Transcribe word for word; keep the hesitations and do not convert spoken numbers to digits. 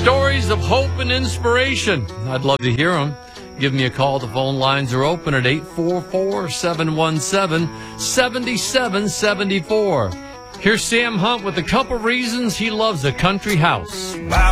Stories of hope and inspiration. I'd love to hear them. Give me a call. The phone lines are open at eight four four, seven one seven, seven seven seven four. Here's Sam Hunt with a couple reasons he loves a country house.